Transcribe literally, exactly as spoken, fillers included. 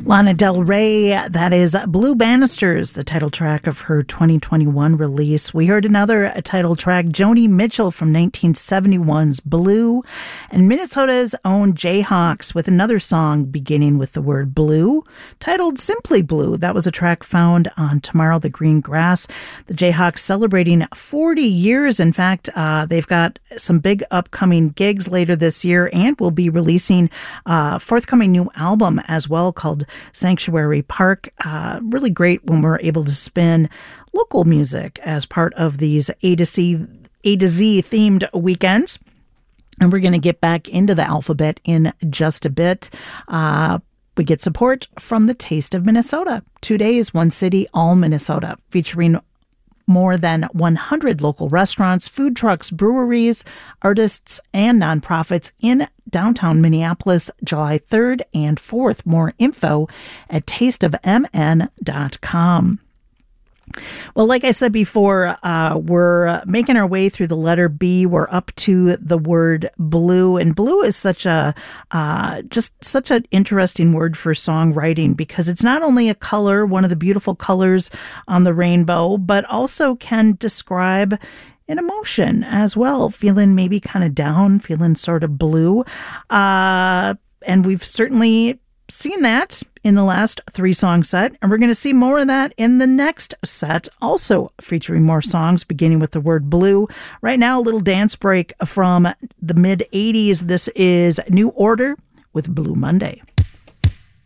Lana Del Rey, that is Blue Banisters, the title track of her twenty twenty-one release. We heard another title track, Joni Mitchell from nineteen seventy-one's Blue, and Minnesota's own Jayhawks with another song beginning with the word blue, titled Simply Blue. That was a track found on Tomorrow the Green Grass. The Jayhawks celebrating forty years. In fact, uh, they've got some big upcoming gigs later this year and will be releasing a forthcoming new album as well called Sanctuary Park. Uh, really great when we're able to spin local music as part of these A to C, A to Z themed weekends. And we're going to get back into the alphabet in just a bit. Uh, we get support from the Taste of Minnesota. Two days, one city, all Minnesota, featuring more than one hundred local restaurants, food trucks, breweries, artists, and nonprofits in downtown Minneapolis, July third and fourth. More info at taste of m n dot com. Well, like I said before, uh, we're making our way through the letter B. We're up to the word blue, and blue is such a uh, just such an interesting word for songwriting because it's not only a color, one of the beautiful colors on the rainbow, but also can describe an emotion as well, feeling maybe kind of down, feeling sort of blue. Uh, and we've certainly seen that in the last three song set, and we're going to see more of that in the next set, also featuring more songs beginning with the word blue. Right now, a little dance break from the mid eighties. This is New Order with Blue Monday.